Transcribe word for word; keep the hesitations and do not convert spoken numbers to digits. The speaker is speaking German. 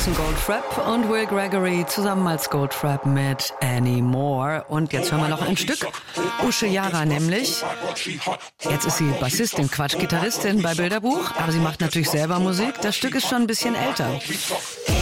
Jason Goldfrapp und Will Gregory zusammen als Goldfrapp mit Anymore. Und jetzt hören wir noch ein Stück. Usche Yara nämlich. Jetzt ist sie Bassistin, Quatsch, Gitarristin bei Bilderbuch, aber sie macht natürlich selber Musik. Das Stück ist schon ein bisschen älter.